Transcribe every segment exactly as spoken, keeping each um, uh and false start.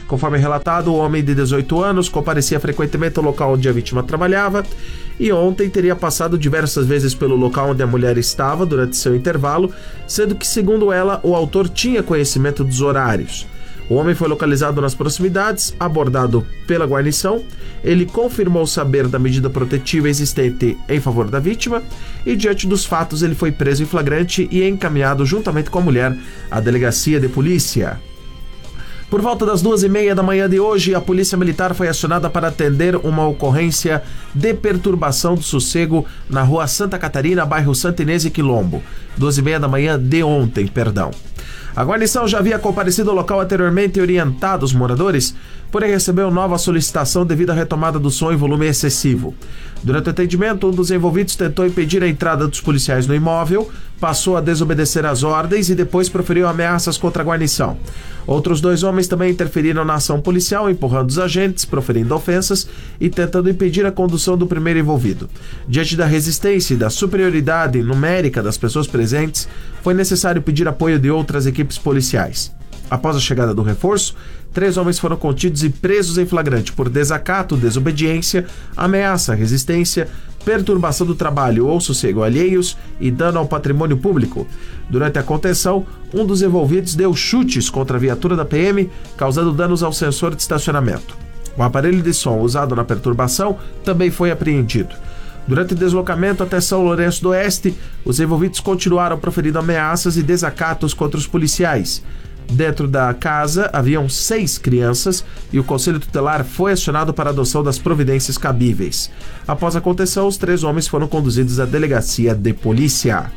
Conforme relatado, o homem de dezoito anos comparecia frequentemente ao local onde a vítima trabalhava e ontem teria passado diversas vezes pelo local onde a mulher estava durante seu intervalo, sendo que, segundo ela, o autor tinha conhecimento dos horários. O homem foi localizado nas proximidades, abordado pela guarnição. Ele confirmou saber da medida protetiva existente em favor da vítima e, diante dos fatos, ele foi preso em flagrante e encaminhado juntamente com a mulher à delegacia de polícia. Por volta das duas e meia da manhã de hoje, a Polícia Militar foi acionada para atender uma ocorrência de perturbação do sossego na rua Santa Catarina, bairro Santa Inês e Quilombo. Duas e meia da manhã de ontem, perdão. A guarnição já havia comparecido ao local anteriormente e orientado os moradores, porém recebeu nova solicitação devido à retomada do som em volume excessivo. Durante o atendimento, um dos envolvidos tentou impedir a entrada dos policiais no imóvel, passou a desobedecer às ordens e depois proferiu ameaças contra a guarnição. Outros dois homens também interferiram na ação policial, empurrando os agentes, proferindo ofensas e tentando impedir a condução do primeiro envolvido. Diante da resistência e da superioridade numérica das pessoas presentes, foi necessário pedir apoio de outras equipes policiais. Após a chegada do reforço, três homens foram contidos e presos em flagrante por desacato, desobediência, ameaça, resistência, perturbação do trabalho ou sossego alheios e dano ao patrimônio público. Durante a contenção, um dos envolvidos deu chutes contra a viatura da P M, causando danos ao sensor de estacionamento. O aparelho de som usado na perturbação também foi apreendido. Durante o deslocamento até São Lourenço do Oeste, os envolvidos continuaram proferindo ameaças e desacatos contra os policiais. Dentro da casa haviam seis crianças e o Conselho Tutelar foi acionado para a adoção das providências cabíveis. Após a contenção, os três homens foram conduzidos à delegacia de polícia.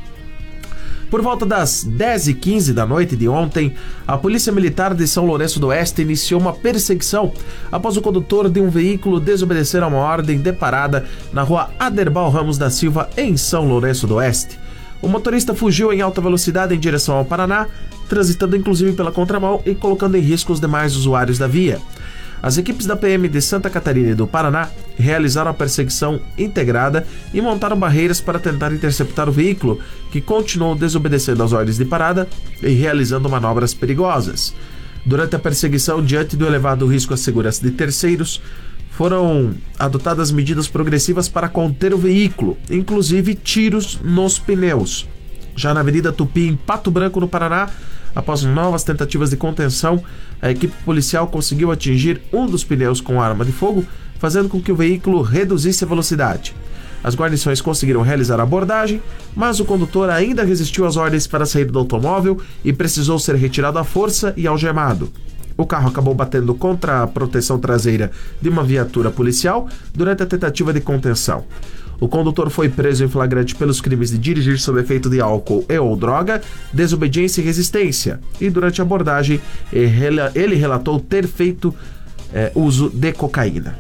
Por volta das dez e quinze da noite de ontem, a Polícia Militar de São Lourenço do Oeste iniciou uma perseguição após o condutor de um veículo desobedecer a uma ordem de parada na rua Aderbal Ramos da Silva, em São Lourenço do Oeste. O motorista fugiu em alta velocidade em direção ao Paraná, transitando inclusive pela contramão e colocando em risco os demais usuários da via. As equipes da P M de Santa Catarina e do Paraná realizaram a perseguição integrada e montaram barreiras para tentar interceptar o veículo, que continuou desobedecendo às ordens de parada e realizando manobras perigosas. Durante a perseguição, diante do elevado risco à segurança de terceiros, foram adotadas medidas progressivas para conter o veículo, inclusive tiros nos pneus. Já na Avenida Tupi, em Pato Branco, no Paraná, após novas tentativas de contenção, a equipe policial conseguiu atingir um dos pneus com arma de fogo, fazendo com que o veículo reduzisse a velocidade. As guarnições conseguiram realizar a abordagem, mas o condutor ainda resistiu às ordens para sair do automóvel e precisou ser retirado à força e algemado. O carro acabou batendo contra a proteção traseira de uma viatura policial durante a tentativa de contenção. O condutor foi preso em flagrante pelos crimes de dirigir sob efeito de álcool e ou droga, desobediência e resistência. E durante a abordagem, ele relatou ter feito é, uso de cocaína.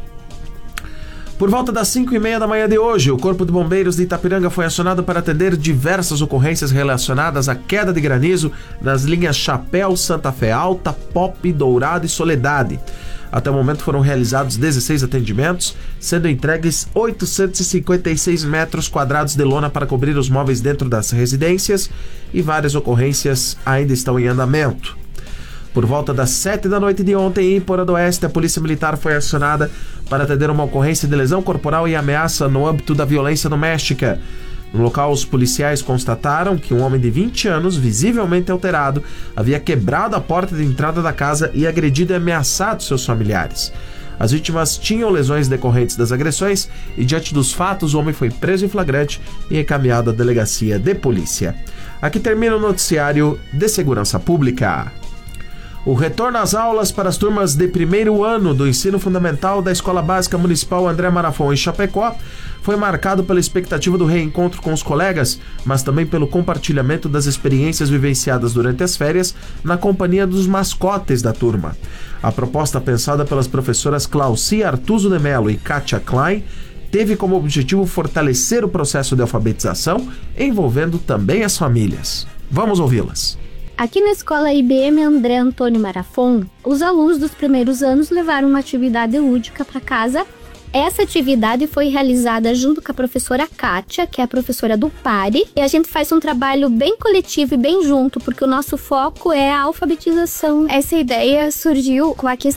Por volta das cinco e meia da manhã de hoje, o Corpo de Bombeiros de Itapiranga foi acionado para atender diversas ocorrências relacionadas à queda de granizo nas linhas Chapéu, Santa Fé Alta, Pop, Dourado e Soledade. Até o momento foram realizados dezesseis atendimentos, sendo entregues oitocentos e cinquenta e seis metros quadrados de lona para cobrir os móveis dentro das residências e várias ocorrências ainda estão em andamento. Por volta das sete da noite de ontem, em Iporã do Oeste, a Polícia Militar foi acionada para atender uma ocorrência de lesão corporal e ameaça no âmbito da violência doméstica. No local, os policiais constataram que um homem de vinte anos, visivelmente alterado, havia quebrado a porta de entrada da casa e agredido e ameaçado seus familiares. As vítimas tinham lesões decorrentes das agressões e, diante dos fatos, o homem foi preso em flagrante e encaminhado à delegacia de polícia. Aqui termina o noticiário de Segurança Pública. O retorno às aulas para as turmas de primeiro ano do ensino fundamental da Escola Básica Municipal André Marafon em Chapecó foi marcado pela expectativa do reencontro com os colegas, mas também pelo compartilhamento das experiências vivenciadas durante as férias na companhia dos mascotes da turma. A proposta, pensada pelas professoras Claucia Artuso de Mello e Kátia Klein, teve como objetivo fortalecer o processo de alfabetização, envolvendo também as famílias. Vamos ouvi-las. Aqui na escola I B M André Antônio Marafon, os alunos dos primeiros anos levaram uma atividade lúdica para casa. Essa atividade foi realizada junto com a professora Kátia, que é a professora do PARE, e a gente faz um trabalho bem coletivo e bem junto, porque o nosso foco é a alfabetização. Essa ideia surgiu com a questão